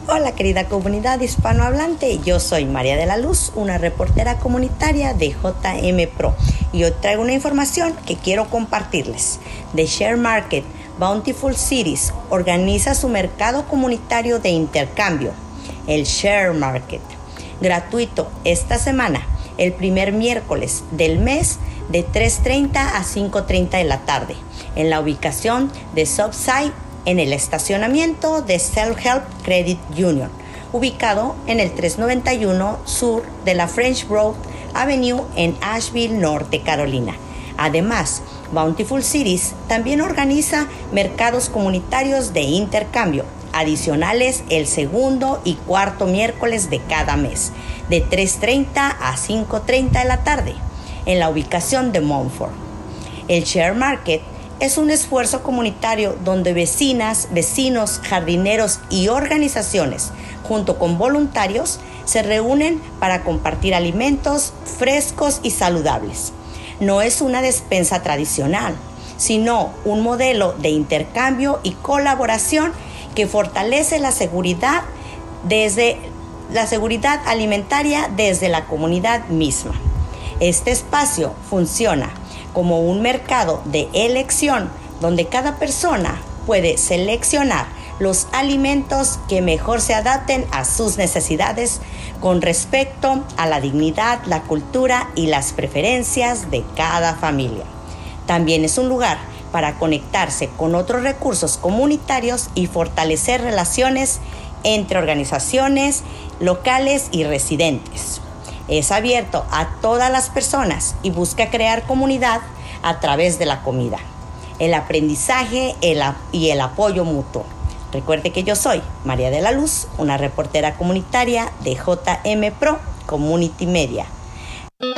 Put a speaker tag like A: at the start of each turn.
A: Hola querida comunidad hispanohablante, yo soy María de la Luz, una reportera comunitaria de JM Pro y hoy traigo una información que quiero compartirles. The Share Market Bountiful Cities organiza su mercado comunitario de intercambio, el Share Market, gratuito esta semana, el primer miércoles del mes de 3:30 a 5:30 de la tarde, en la ubicación de Subside en el estacionamiento de Self-Help Credit Union, ubicado en el 391 sur de la French Road Avenue en Asheville, Norte Carolina. Además, Bountiful Cities también organiza mercados comunitarios de intercambio adicionales el segundo y cuarto miércoles de cada mes, de 3:30 a 5:30 de la tarde, en la ubicación de Montfort. El Share Market es un esfuerzo comunitario donde vecinas, vecinos, jardineros y organizaciones, junto con voluntarios, se reúnen para compartir alimentos frescos y saludables. No es una despensa tradicional, sino un modelo de intercambio y colaboración que fortalece la seguridad alimentaria desde la comunidad misma. Este espacio funciona como un mercado de elección donde cada persona puede seleccionar los alimentos que mejor se adapten a sus necesidades con respecto a la dignidad, la cultura y las preferencias de cada familia. También es un lugar para conectarse con otros recursos comunitarios y fortalecer relaciones entre organizaciones locales y residentes. Es abierto a todas las personas y busca crear comunidad a través de la comida, el aprendizaje y el apoyo mutuo. Recuerde que yo soy María de la Luz, una reportera comunitaria de JM Pro Community Media.